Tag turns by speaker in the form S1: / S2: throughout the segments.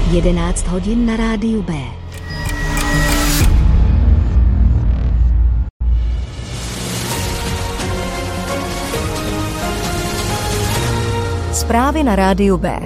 S1: 11 hodin na rádiu B.
S2: Zprávy na rádiu B.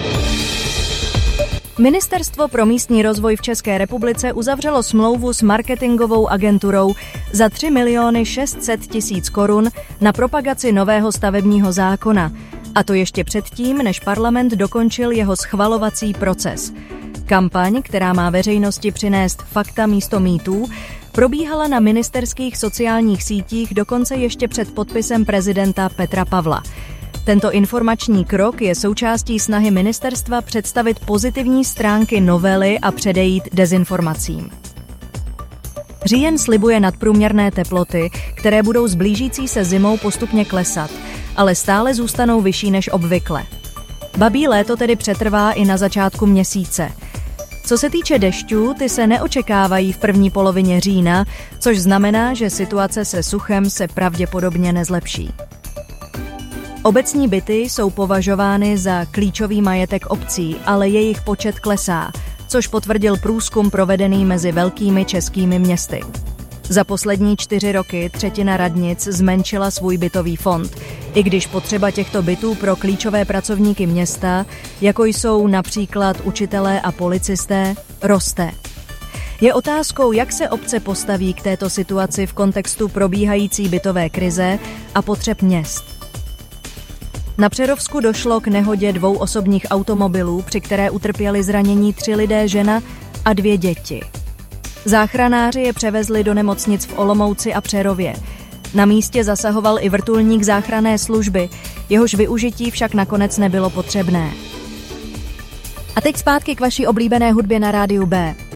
S2: Ministerstvo pro místní rozvoj v České republice uzavřelo smlouvu s marketingovou agenturou za 3 600 000 korun na propagaci nového stavebního zákona. A to ještě předtím, než parlament dokončil jeho schvalovací proces. Kampaň, která má veřejnosti přinést fakta místo mýtů, probíhala na ministerských sociálních sítích dokonce ještě před podpisem prezidenta Petra Pavla. Tento informační krok je součástí snahy ministerstva představit pozitivní stránky novely a předejít dezinformacím. Říjen slibuje nadprůměrné teploty, které budou s blížící se zimou postupně klesat, ale stále zůstanou vyšší než obvykle. Babí léto tedy přetrvá i na začátku měsíce. Co se týče dešťů, ty se neočekávají v první polovině října, což znamená, že situace se suchem se pravděpodobně nezlepší. Obecní byty jsou považovány za klíčový majetek obcí, ale jejich počet klesá, což potvrdil průzkum provedený mezi velkými českými městy. Za poslední 4 roky 1/3 radnic zmenšila svůj bytový fond, i když potřeba těchto bytů pro klíčové pracovníky města, jako jsou například učitelé a policisté, roste. Je otázkou, jak se obce postaví k této situaci v kontextu probíhající bytové krize a potřeb měst. Na Přerovsku došlo k nehodě 2 osobních automobilů, při které utrpěli zranění 3 lidé, žena a 2 děti. Záchranáři je převezli do nemocnic v Olomouci a Přerově. Na místě zasahoval i vrtulník záchranné služby, jehož využití však nakonec nebylo potřebné. A teď zpátky k vaší oblíbené hudbě na rádiu B.